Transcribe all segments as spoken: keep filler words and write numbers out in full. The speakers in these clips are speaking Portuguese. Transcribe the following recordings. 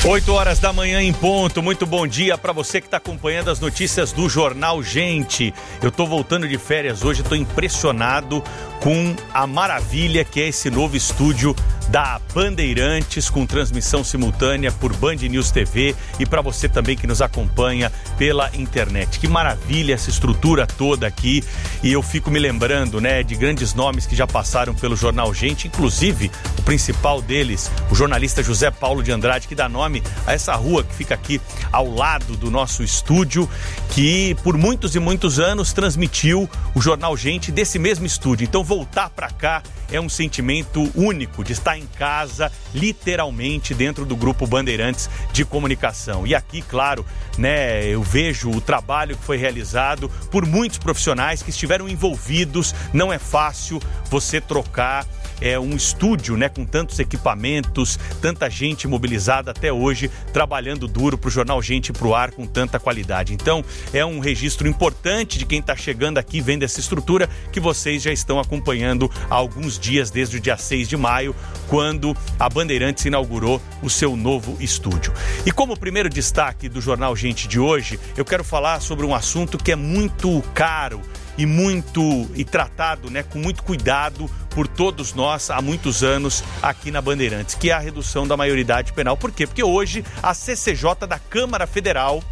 oito horas da manhã em ponto, muito bom dia para você que está acompanhando as notícias do Jornal Gente. Eu estou voltando de férias hoje, estou impressionado com a maravilha que é esse novo estúdio da Bandeirantes, com transmissão simultânea por Band News T V e para você também que nos acompanha pela internet. Que maravilha essa estrutura toda aqui, e eu fico me lembrando, né, de grandes nomes que já passaram pelo Jornal Gente, inclusive o principal deles, o jornalista José Paulo de Andrade, que dá nome a essa rua que fica aqui ao lado do nosso estúdio, que por muitos e muitos anos transmitiu o Jornal Gente desse mesmo estúdio. Então voltar para cá é um sentimento único de estar em casa, literalmente dentro do Grupo Bandeirantes de Comunicação. E aqui, claro, né, eu vejo o trabalho que foi realizado por muitos profissionais que estiveram envolvidos. Não é fácil você trocar é, um estúdio, né, com tantos equipamentos, tanta gente mobilizada até hoje, trabalhando duro para o Jornal Gente ir para o ar com tanta qualidade. Então, é um registro importante de quem está chegando aqui, vendo essa estrutura, que vocês já estão acompanhando há alguns dias, desde o dia seis de maio, quando a Bandeirantes inaugurou o seu novo estúdio. E como primeiro destaque do Jornal Gente de hoje, eu quero falar sobre um assunto que é muito caro e muito e tratado, né, com muito cuidado por todos nós há muitos anos aqui na Bandeirantes, que é a redução da maioridade penal. Por quê? Porque hoje a C C J da Câmara Federal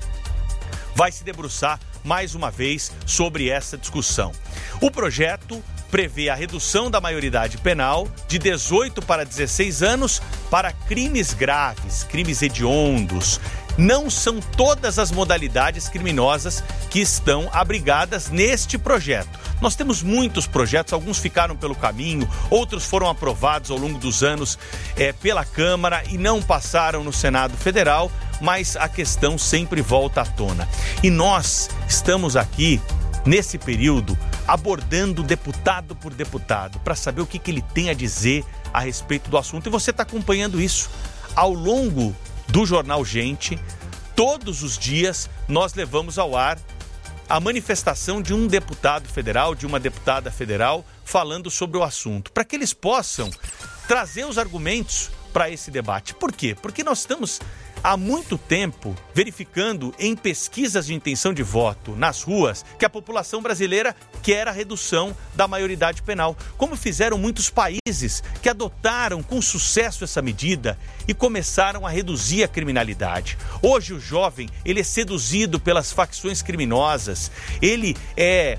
vai se debruçar mais uma vez sobre essa discussão. O projeto prevê a redução da maioridade penal de dezoito para dezesseis anos para crimes graves, crimes hediondos. Não são todas as modalidades criminosas que estão abrigadas neste projeto. Nós temos muitos projetos, alguns ficaram pelo caminho, outros foram aprovados ao longo dos anos é, pela Câmara e não passaram no Senado Federal, mas a questão sempre volta à tona. E nós estamos aqui, nesse período, abordando deputado por deputado, para saber o que, que ele tem a dizer a respeito do assunto. E você está acompanhando isso ao longo do Jornal Gente. Todos os dias nós levamos ao ar a manifestação de um deputado federal, de uma deputada federal, falando sobre o assunto, para que eles possam trazer os argumentos para esse debate. Por quê? Porque nós estamos há muito tempo verificando em pesquisas de intenção de voto nas ruas que a população brasileira quer a redução da maioridade penal, como fizeram muitos países que adotaram com sucesso essa medida e começaram a reduzir a criminalidade. Hoje o jovem, ele é seduzido pelas facções criminosas, ele é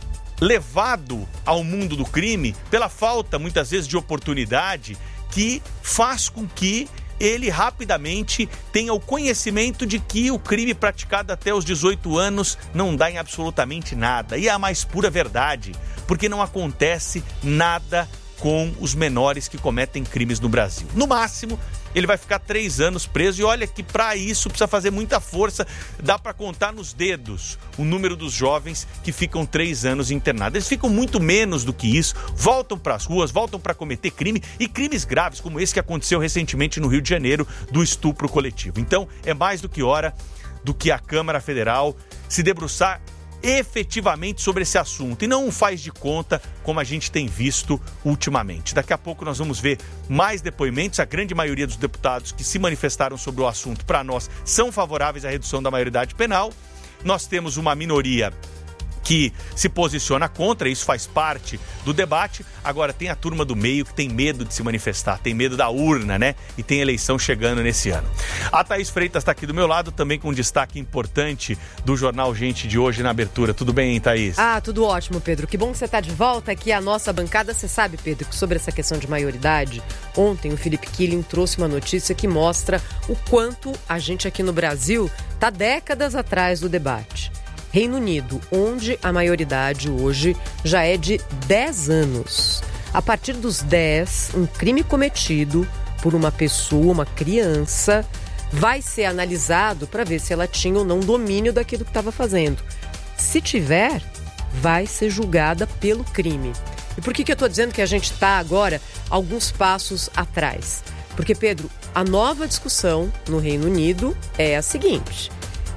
levado ao mundo do crime pela falta, muitas vezes, de oportunidade, que faz com que ele rapidamente tenha o conhecimento de que o crime praticado até os dezoito anos não dá em absolutamente nada. E é a mais pura verdade, porque não acontece nada com os menores que cometem crimes no Brasil. No máximo, ele vai ficar três anos preso, e olha que para isso precisa fazer muita força. Dá para contar nos dedos o número dos jovens que ficam três anos internados. Eles ficam muito menos do que isso, voltam para as ruas, voltam para cometer crime, e crimes graves como esse que aconteceu recentemente no Rio de Janeiro, do estupro coletivo. Então, é mais do que hora do que a Câmara Federal se debruçar efetivamente sobre esse assunto, e não um faz de conta como a gente tem visto ultimamente. Daqui a pouco nós vamos ver mais depoimentos. A grande maioria dos deputados que se manifestaram sobre o assunto, para nós, são favoráveis à redução da maioridade penal. Nós temos uma minoria que se posiciona contra, isso faz parte do debate. Agora tem a turma do meio que tem medo de se manifestar, tem medo da urna, né? E tem eleição chegando nesse ano. A Thaís Freitas está aqui do meu lado, também com um destaque importante do Jornal Gente de hoje na abertura. Tudo bem, hein, Thaís? Ah, tudo ótimo, Pedro. Que bom que você está de volta aqui à nossa bancada. Você sabe, Pedro, que sobre essa questão de maioridade, ontem o Felipe Killing trouxe uma notícia que mostra o quanto a gente aqui no Brasil está décadas atrás do debate. Reino Unido, onde a maioridade hoje já é de dez anos. A partir dos dez, um crime cometido por uma pessoa, uma criança, vai ser analisado para ver se ela tinha ou não domínio daquilo que estava fazendo. Se tiver, vai ser julgada pelo crime. E por que, que eu estou dizendo que a gente está agora alguns passos atrás? Porque, Pedro, a nova discussão no Reino Unido é a seguinte: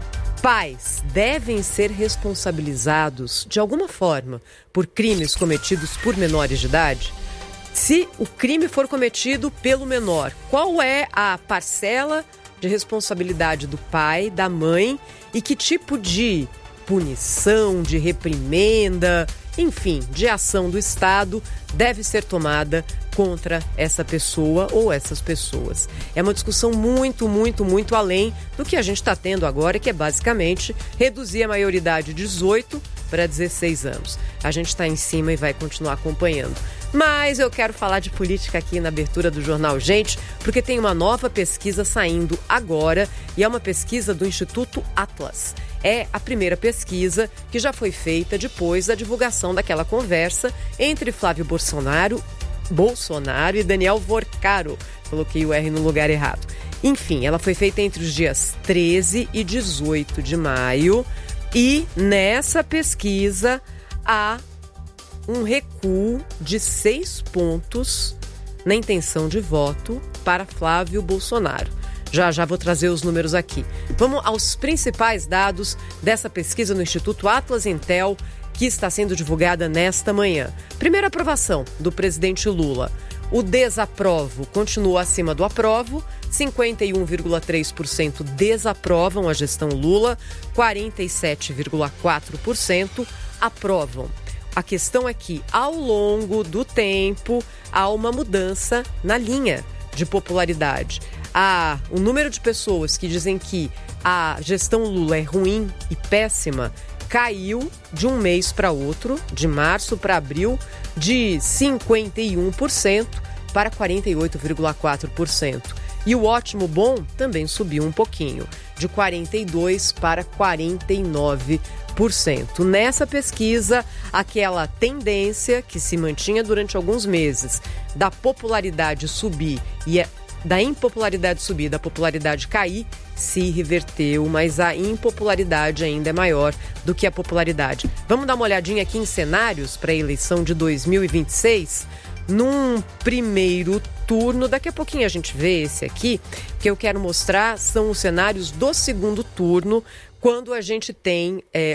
pais devem ser responsabilizados de alguma forma por crimes cometidos por menores de idade? Se o crime for cometido pelo menor, qual é a parcela de responsabilidade do pai, da mãe e que tipo de punição, de reprimenda, enfim, de ação do Estado deve ser tomada contra essa pessoa ou essas pessoas. É uma discussão muito, muito, muito além do que a gente está tendo agora, que é basicamente reduzir a maioridade de dezoito para dezesseis anos. A gente está em cima e vai continuar acompanhando. Mas eu quero falar de política aqui na abertura do Jornal Gente, porque tem uma nova pesquisa saindo agora e é uma pesquisa do Instituto Atlas. É a primeira pesquisa que já foi feita depois da divulgação daquela conversa entre Flávio Bolsonaro, Bolsonaro e Daniel Vorcaro. Coloquei o R no lugar errado. Enfim, ela foi feita entre os dias treze e dezoito de maio e nessa pesquisa há um recuo de seis pontos na intenção de voto para Flávio Bolsonaro. Já já vou trazer os números aqui. Vamos aos principais dados dessa pesquisa no Instituto Atlas Intel, que está sendo divulgada nesta manhã. Primeira aprovação do presidente Lula. O desaprovo continua acima do aprovo. cinquenta e um vírgula três por cento desaprovam a gestão Lula, quarenta e sete vírgula quatro por cento aprovam. A questão é que, ao longo do tempo, há uma mudança na linha de popularidade. Há o número de pessoas que dizem que a gestão Lula é ruim e péssima caiu de um mês para outro, de março para abril, de cinquenta e um por cento para quarenta e oito vírgula quatro por cento. E o ótimo bom também subiu um pouquinho, de quarenta e dois por cento para quarenta e nove por cento. Nessa pesquisa, aquela tendência que se mantinha durante alguns meses da popularidade subir e é da impopularidade subir, da popularidade cair, se reverteu, mas a impopularidade ainda é maior do que a popularidade. Vamos dar uma olhadinha aqui em cenários para a eleição de dois mil e vinte e seis? Num primeiro turno, daqui a pouquinho a gente vê esse aqui, que eu quero mostrar são os cenários do segundo turno, quando a gente tem é,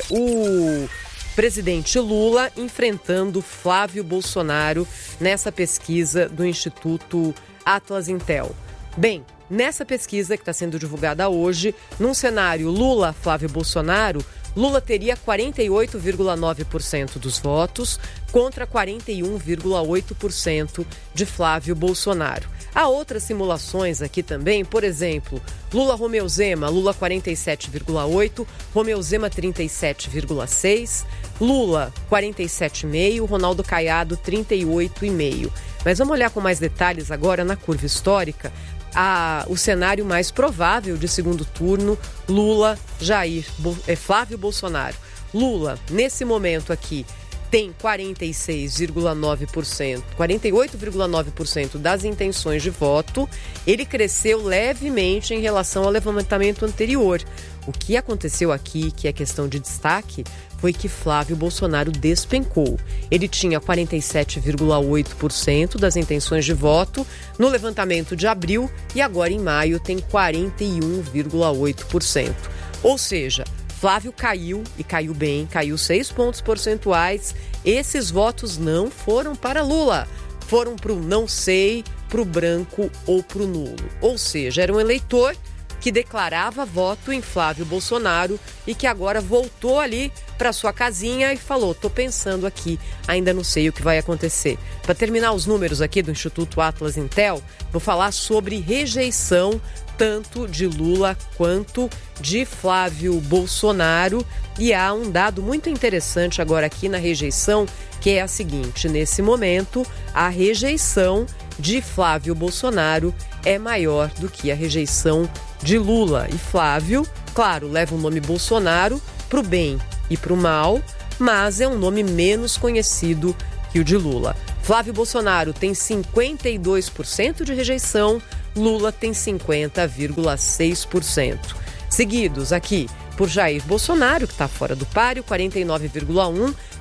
o presidente Lula enfrentando Flávio Bolsonaro nessa pesquisa do Instituto Atlas Intel. Bem, nessa pesquisa que está sendo divulgada hoje, num cenário Lula-Flávio Bolsonaro, Lula teria quarenta e oito vírgula nove por cento dos votos contra quarenta e um vírgula oito por cento de Flávio Bolsonaro. Há outras simulações aqui também, por exemplo, Lula-Romeu Zema, Lula quarenta e sete vírgula oito por cento, Romeu Zema trinta e sete vírgula seis por cento, Lula quarenta e sete vírgula cinco por cento, Ronaldo Caiado trinta e oito vírgula cinco por cento. Mas vamos olhar com mais detalhes agora na curva histórica. A, o cenário mais provável de segundo turno, Lula, Jair, Bo, é, Flávio Bolsonaro. Lula, nesse momento aqui, tem quarenta e seis vírgula nove por cento, quarenta e oito vírgula nove por cento das intenções de voto. Ele cresceu levemente em relação ao levantamento anterior. O que aconteceu aqui, que é questão de destaque, foi que Flávio Bolsonaro despencou. Ele tinha quarenta e sete vírgula oito por cento das intenções de voto no levantamento de abril e agora em maio tem quarenta e um vírgula oito por cento. Ou seja, Flávio caiu e caiu bem, caiu seis pontos percentuais. Esses votos não foram para Lula, foram para o não sei, para o branco ou para o nulo. Ou seja, era um eleitor que declarava voto em Flávio Bolsonaro e que agora voltou ali para sua casinha e falou, tô pensando aqui, ainda não sei o que vai acontecer. Para terminar os números aqui do Instituto Atlas Intel, vou falar sobre rejeição tanto de Lula quanto de Flávio Bolsonaro. E há um dado muito interessante agora aqui na rejeição, que é a seguinte: nesse momento, a rejeição de Flávio Bolsonaro é maior do que a rejeição de Lula. E Flávio, claro, leva o nome Bolsonaro para o bem e para o mal, mas é um nome menos conhecido que o de Lula. Flávio Bolsonaro tem cinquenta e dois por cento de rejeição, Lula tem cinquenta vírgula seis por cento. Seguidos aqui por Jair Bolsonaro, que está fora do páreo, quarenta e nove vírgula um por cento,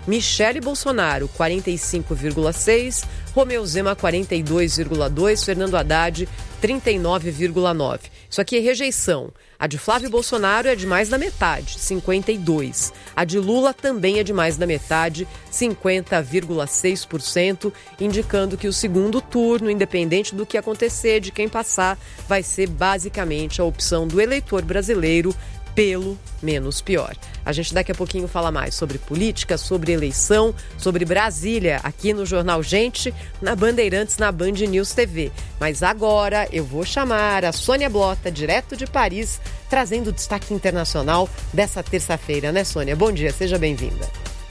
Michele Bolsonaro, quarenta e cinco vírgula seis por cento, Romeu Zema, quarenta e dois vírgula dois por cento, Fernando Haddad, trinta e nove vírgula nove por cento. Isso aqui é rejeição. A de Flávio Bolsonaro é de mais da metade, cinquenta e dois por cento. A de Lula também é de mais da metade, cinquenta vírgula seis por cento, indicando que o segundo turno, independente do que acontecer, de quem passar, vai ser basicamente a opção do eleitor brasileiro pelo menos pior. A gente daqui a pouquinho fala mais sobre política, sobre eleição, sobre Brasília, aqui no Jornal Gente, na Bandeirantes, na Band News T V. Mas agora eu vou chamar a Sônia Blota, direto de Paris, trazendo o destaque internacional dessa terça-feira, né, Sônia? Bom dia, seja bem-vinda.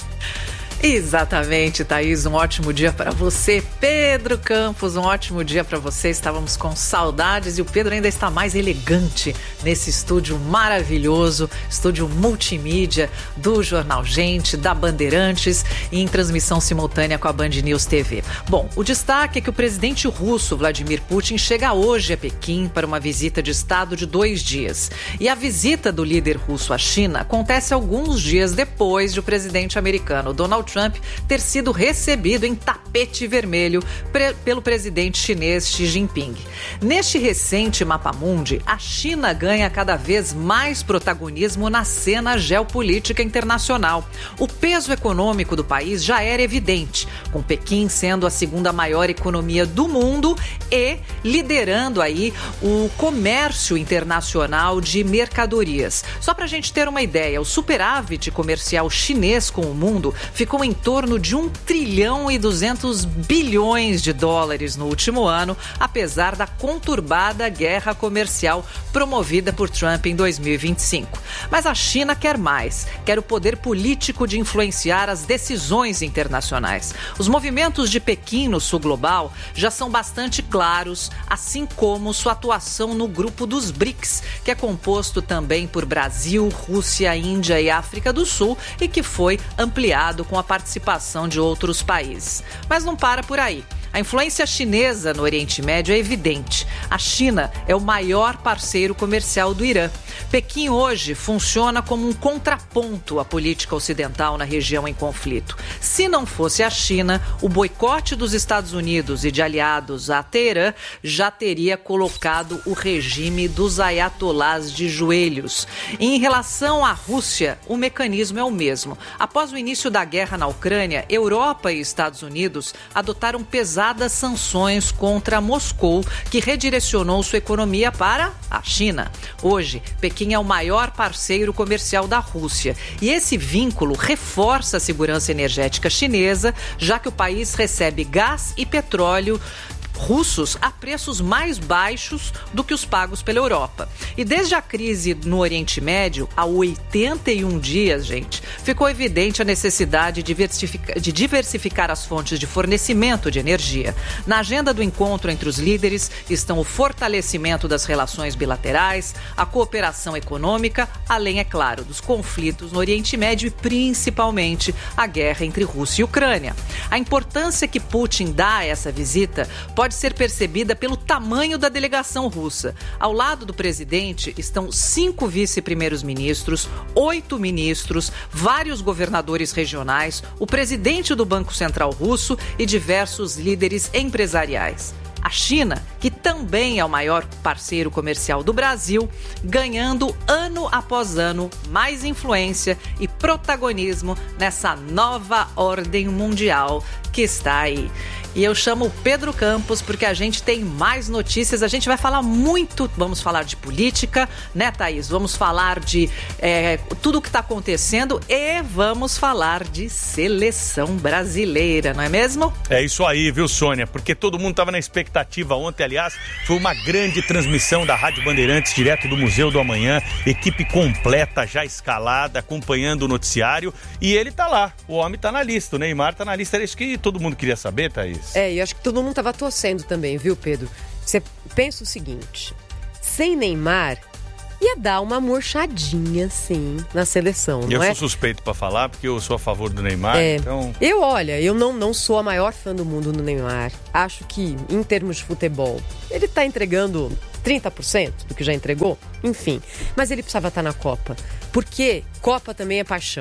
Exatamente, Thaís, um ótimo dia para você. Pedro Campos, um ótimo dia para você. Estávamos com saudades e o Pedro ainda está mais elegante nesse estúdio maravilhoso, estúdio multimídia do Jornal Gente, da Bandeirantes e em transmissão simultânea com a Band News T V. Bom, o destaque é que o presidente russo, Vladimir Putin, chega hoje a Pequim para uma visita de Estado de dois dias. E a visita do líder russo à China acontece alguns dias depois de o presidente americano, Donald Trump, ter sido recebido em tapete vermelho pre- pelo presidente chinês Xi Jinping. Neste recente mapamundi, a China ganha cada vez mais protagonismo na cena geopolítica internacional. O peso econômico do país já era evidente, com Pequim sendo a segunda maior economia do mundo e liderando aí o comércio internacional de mercadorias. Só para a gente ter uma ideia, o superávit comercial chinês com o mundo ficou em torno de um trilhão e duzentos bilhões de dólares no último ano, apesar da conturbada guerra comercial promovida por Trump em dois mil e vinte e cinco. Mas a China quer mais, quer o poder político de influenciar as decisões internacionais. Os movimentos de Pequim no sul global já são bastante claros, assim como sua atuação no grupo dos BRICS, que é composto também por Brasil, Rússia, Índia e África do Sul e que foi ampliado com a participação de outros países. Mas não para por aí. A influência chinesa no Oriente Médio é evidente. A China é o maior parceiro comercial do Irã. Pequim hoje funciona como um contraponto à política ocidental na região em conflito. Se não fosse a China, o boicote dos Estados Unidos e de aliados a Teherã já teria colocado o regime dos ayatolás de joelhos. E em relação à Rússia, o mecanismo é o mesmo. Após o início da guerra na Ucrânia, Europa e Estados Unidos adotaram pesadas sanções contra Moscou, que redirecionou sua economia para a China. Hoje, Pequim é o maior parceiro comercial da Rússia e esse vínculo reforça a segurança energética chinesa, já que o país recebe gás e petróleo russos a preços mais baixos do que os pagos pela Europa. E desde a crise no Oriente Médio, há oitenta e um dias, gente, ficou evidente a necessidade de diversificar, de diversificar as fontes de fornecimento de energia. Na agenda do encontro entre os líderes estão o fortalecimento das relações bilaterais, a cooperação econômica, além, é claro, dos conflitos no Oriente Médio e principalmente a guerra entre Rússia e Ucrânia. A importância que Putin dá a essa visita pode pode ser percebida pelo tamanho da delegação russa. Ao lado do presidente estão cinco vice-primeiros ministros, oito ministros, vários governadores regionais, o presidente do Banco Central russo e diversos líderes empresariais. A China, que também é o maior parceiro comercial do Brasil, ganhando ano após ano mais influência e protagonismo nessa nova ordem mundial que está aí. E eu chamo o Pedro Campos porque a gente tem mais notícias, a gente vai falar muito, vamos falar de política, né, Thaís? Vamos falar de é, tudo o que está acontecendo e vamos falar de seleção brasileira, não é mesmo? É isso aí, viu, Sônia? Porque todo mundo estava na expectativa ontem, aliás, foi uma grande transmissão da Rádio Bandeirantes, direto do Museu do Amanhã, equipe completa, já escalada, acompanhando o noticiário, e ele tá lá, o homem tá na lista, o Neymar tá na lista, era isso que todo mundo queria saber, Thaís? É, e acho que todo mundo estava torcendo também, viu, Pedro? Você pensa o seguinte, sem Neymar, ia dar uma murchadinha, sim, na seleção, não eu é? Eu sou suspeito para falar, porque eu sou a favor do Neymar, é, então... Eu, olha, eu não, não sou a maior fã do mundo no Neymar. Acho que, em termos de futebol, ele tá entregando trinta por cento do que já entregou, enfim. Mas ele precisava estar na Copa, porque Copa também é paixão.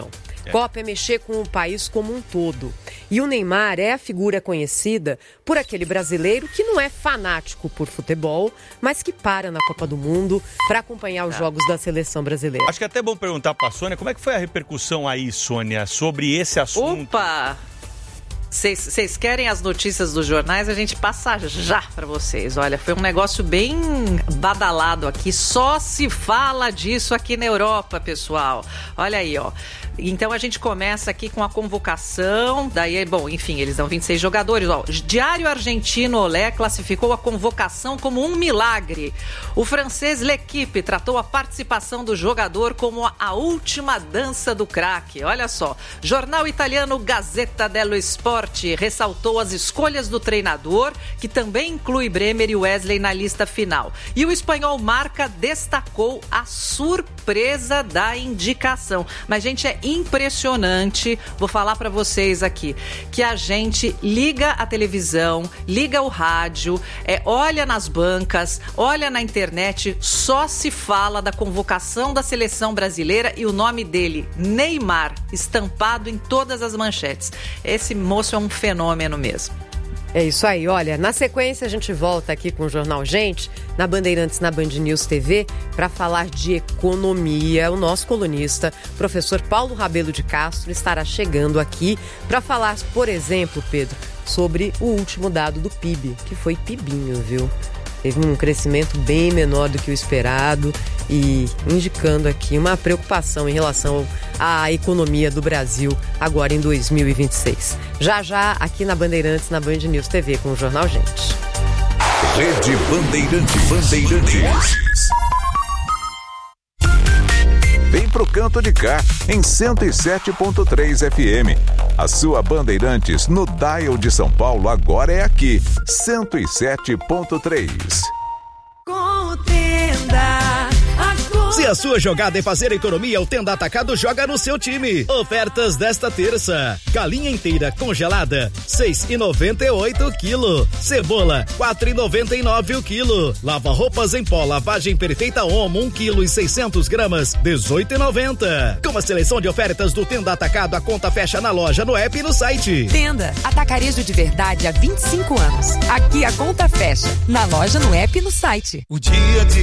É. Copa é mexer com o país como um todo. E o Neymar é a figura conhecida por aquele brasileiro que não é fanático por futebol, mas que para na Copa do Mundo para acompanhar os jogos da seleção brasileira. Acho que é até bom perguntar para a Sônia, como é que foi a repercussão aí, Sônia, sobre esse assunto? Opa! Vocês querem as notícias dos jornais? A gente passa já para vocês. Olha, foi um negócio bem badalado aqui. Só se fala disso aqui na Europa, pessoal. Olha aí, ó. Então a gente começa aqui com a convocação. Daí, bom, enfim, eles dão vinte e seis jogadores. Ó, Diário Argentino Olé classificou a convocação como um milagre. O francês L'Equipe tratou a participação do jogador como a última dança do craque. Olha só. Jornal italiano Gazzetta dello Sport ressaltou as escolhas do treinador, que também inclui Bremer e Wesley na lista final. E o espanhol Marca destacou a surpresa da indicação. Mas, gente, é impressionante, vou falar para vocês aqui, que a gente liga a televisão, liga o rádio, é, olha nas bancas, olha na internet, só se fala da convocação da seleção brasileira e o nome dele, Neymar, estampado em todas as manchetes. Esse moço é um fenômeno mesmo. É isso aí, olha, na sequência a gente volta aqui com o Jornal Gente, na Bandeirantes, na Band News T V, para falar de economia. O nosso colunista, professor Paulo Rabelo de Castro, estará chegando aqui para falar, por exemplo, Pedro, sobre o último dado do P I B, que foi pibinho, viu? Teve um crescimento bem menor do que o esperado e indicando aqui uma preocupação em relação à economia do Brasil agora em dois mil e vinte e seis. Já já aqui na Bandeirantes, na Band News T V com o Jornal Gente. Rede Bandeirante Bandeirantes. Vem pro canto de cá, em cento e sete ponto três F M. A sua Bandeirantes no dial de São Paulo agora é aqui, cento e sete ponto três. Contenda. Se a sua jogada é fazer economia, o Tenda Atacado joga no seu time. Ofertas desta terça: galinha inteira congelada, seis reais e noventa e oito centavos o quilo. Cebola, quatro reais e noventa e nove centavos o quilo. Lava roupas em pó, lavagem perfeita Omo, um quilo e seiscentos gramas, dezoito reais e noventa centavos. Com a seleção de ofertas do Tenda Atacado, a conta fecha na loja, no app e no site. Tenda, atacarejo de verdade há vinte e cinco anos. Aqui a conta fecha, na loja, no app e no site. O dia a dia